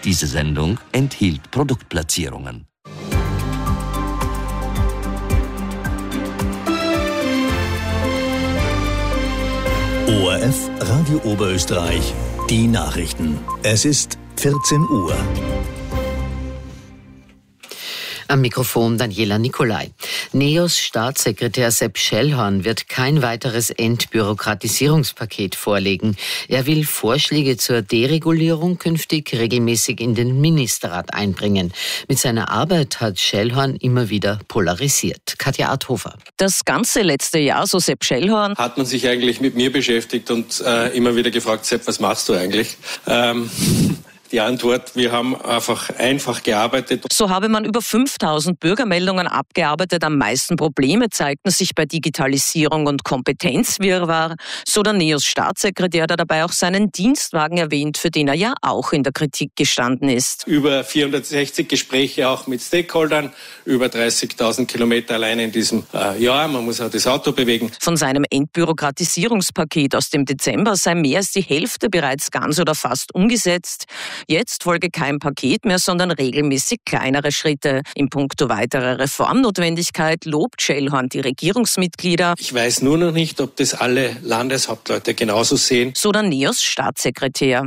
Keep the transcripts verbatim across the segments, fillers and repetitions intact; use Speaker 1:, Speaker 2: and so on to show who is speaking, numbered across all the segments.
Speaker 1: Diese Sendung enthielt Produktplatzierungen.
Speaker 2: O R F Radio Oberösterreich, die Nachrichten. Es ist vierzehn Uhr.
Speaker 3: Am Mikrofon Daniela Nicolai. NEOS Staatssekretär Sepp Schellhorn wird kein weiteres Entbürokratisierungspaket vorlegen. Er will Vorschläge zur Deregulierung künftig regelmäßig in den Ministerrat einbringen. Mit seiner Arbeit hat Schellhorn immer wieder polarisiert. Katja Arthofer.
Speaker 4: Das ganze letzte Jahr, so Sepp Schellhorn,
Speaker 5: hat man sich eigentlich mit mir beschäftigt und äh, immer wieder gefragt, Sepp, was machst du eigentlich? Ähm Die Antwort, wir haben einfach einfach gearbeitet.
Speaker 4: So habe man über fünftausend Bürgermeldungen abgearbeitet. Am meisten Probleme zeigten sich bei Digitalisierung und Kompetenzwirrwarr. So der NEOS Staatssekretär, der dabei auch seinen Dienstwagen erwähnt, für den er ja auch in der Kritik gestanden ist.
Speaker 5: Über vierhundertsechzig Gespräche auch mit Stakeholdern, über dreißigtausend Kilometer allein in diesem äh, Jahr. Man muss auch das Auto bewegen.
Speaker 4: Von seinem Entbürokratisierungspaket aus dem Dezember sei mehr als die Hälfte bereits ganz oder fast umgesetzt. Jetzt folge kein Paket mehr, sondern regelmäßig kleinere Schritte. In puncto weiterer Reformnotwendigkeit lobt Schellhorn die Regierungsmitglieder.
Speaker 5: Ich weiß nur noch nicht, ob das alle Landeshauptleute genauso sehen.
Speaker 4: So der NEOS Staatssekretär.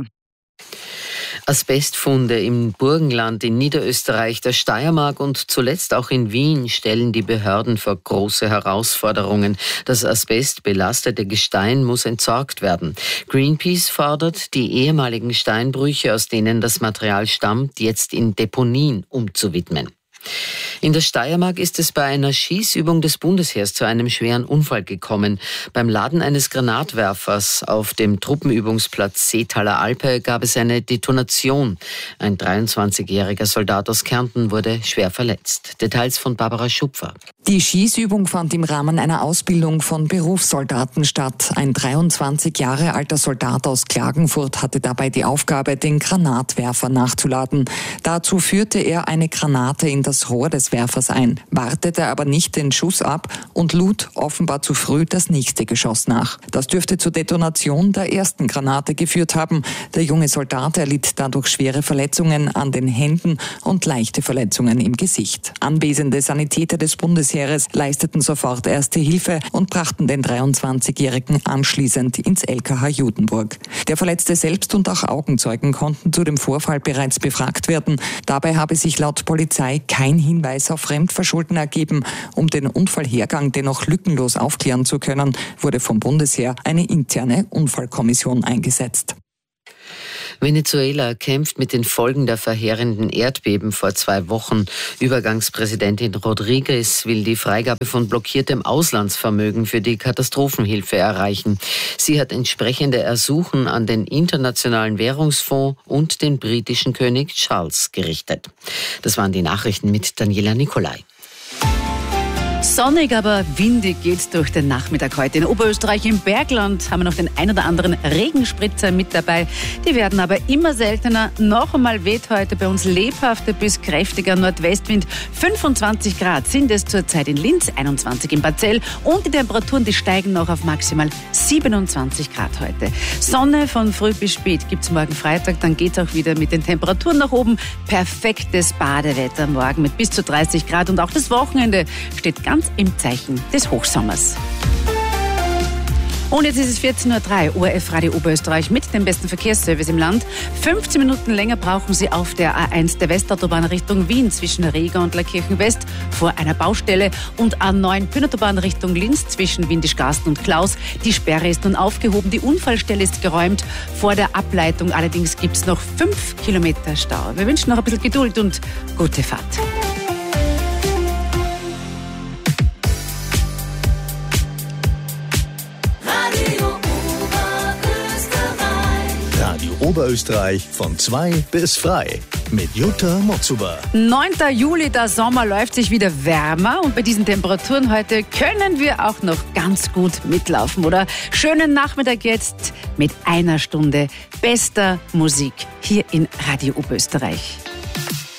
Speaker 3: Asbestfunde im Burgenland, in Niederösterreich, der Steiermark und zuletzt auch in Wien stellen die Behörden vor große Herausforderungen. Das asbestbelastete Gestein muss entsorgt werden. Greenpeace fordert, die ehemaligen Steinbrüche, aus denen das Material stammt, jetzt in Deponien umzuwidmen. In der Steiermark ist es bei einer Schießübung des Bundesheers zu einem schweren Unfall gekommen. Beim Laden eines Granatwerfers auf dem Truppenübungsplatz Seetaler Alpe gab es eine Detonation. Ein dreiundzwanzigjähriger Soldat aus Kärnten wurde schwer verletzt. Details von Barbara Schupfer.
Speaker 6: Die Schießübung fand im Rahmen einer Ausbildung von Berufssoldaten statt. Ein dreiundzwanzig Jahre alter Soldat aus Klagenfurt hatte dabei die Aufgabe, den Granatwerfer nachzuladen. Dazu führte er eine Granate in das Rohr des Werfers ein, wartete aber nicht den Schuss ab und lud offenbar zu früh das nächste Geschoss nach. Das dürfte zur Detonation der ersten Granate geführt haben. Der junge Soldat erlitt dadurch schwere Verletzungen an den Händen und leichte Verletzungen im Gesicht. Anwesende Sanitäter des Bundesheeres leisteten sofort erste Hilfe und brachten den dreiundzwanzigjährigen anschließend ins L K H Judenburg. Der Verletzte selbst und auch Augenzeugen konnten zu dem Vorfall bereits befragt werden. Dabei habe sich laut Polizei kein Hinweis auf Fremdverschulden ergeben. Um den Unfallhergang dennoch lückenlos aufklären zu können, wurde vom Bundesheer eine interne Unfallkommission eingesetzt.
Speaker 3: Venezuela kämpft mit den Folgen der verheerenden Erdbeben vor zwei Wochen. Übergangspräsidentin Rodriguez will die Freigabe von blockiertem Auslandsvermögen für die Katastrophenhilfe erreichen. Sie hat entsprechende Ersuchen an den Internationalen Währungsfonds und den britischen König Charles gerichtet. Das waren die Nachrichten mit Daniela Nicolai.
Speaker 7: Sonnig, aber windig geht's durch den Nachmittag heute. In Oberösterreich im Bergland haben wir noch den ein oder anderen Regenspritzer mit dabei. Die werden aber immer seltener. Noch einmal weht heute bei uns lebhafter bis kräftiger Nordwestwind. fünfundzwanzig Grad sind es zurzeit in Linz, einundzwanzig in Barzell und die Temperaturen, die steigen noch auf maximal siebenundzwanzig Grad heute. Sonne von früh bis spät gibt's morgen Freitag, dann geht's auch wieder mit den Temperaturen nach oben. Perfektes Badewetter morgen mit bis zu dreißig Grad und auch das Wochenende steht ganz im Zeichen des Hochsommers. Und jetzt ist es vierzehn Uhr drei, O R F Radio Oberösterreich mit dem besten Verkehrsservice im Land. fünfzehn Minuten länger brauchen Sie auf der A eins der Westautobahn Richtung Wien zwischen Riga und Laakirchen West vor einer Baustelle und A neun Bühnenautobahn Richtung Linz zwischen Windischgarsten und Klaus. Die Sperre ist nun aufgehoben, die Unfallstelle ist geräumt. Vor der Ableitung allerdings gibt es noch fünf Kilometer Stau. Wir wünschen noch ein bisschen Geduld und gute Fahrt.
Speaker 2: Oberösterreich von zwei bis frei mit Jutta Motzuber.
Speaker 7: neunter Juli, der Sommer läuft sich wieder wärmer und bei diesen Temperaturen heute können wir auch noch ganz gut mitlaufen, oder? Schönen Nachmittag jetzt mit einer Stunde bester Musik hier in Radio Oberösterreich.